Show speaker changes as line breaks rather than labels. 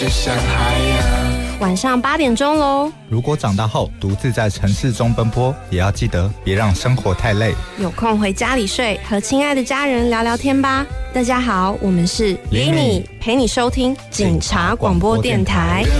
就像海洋。
晚上8点钟咯。
如果长大后独自在城市中奔波，也要记得别让生活太累。
有空回家里睡，和亲爱的家人聊聊天吧。大家好，我们是 Lenny， 陪你收听警察广播电台。